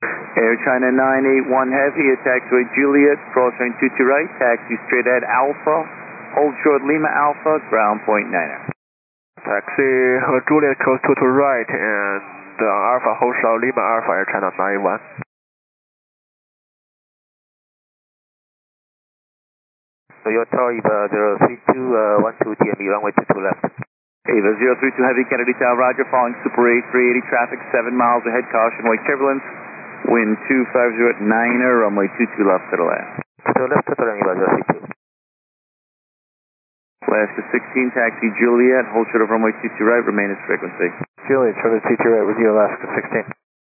Air China 981 Heavy at taxiway Juliet, crossing 22 right, taxi straight ahead Alpha, hold short Lima Alpha, ground point 9er. Taxi Juliet, close 22 right, and Alpha, hold short Lima Alpha, Air China 981. Toyota Eva 032, 12 DME, runway 22 left. Eva 032 Heavy, Kennedy Tower, roger, following Super 8380 traffic, 7 miles ahead, caution, wake turbulence, wind 250 at 9er, runway 22 left to the left. To the left, Total Eva 032. Alaska 16, taxi Juliet, hold short of runway 22 right, remain as frequency. Juliet, Charlie 22 right with you, Alaska 16.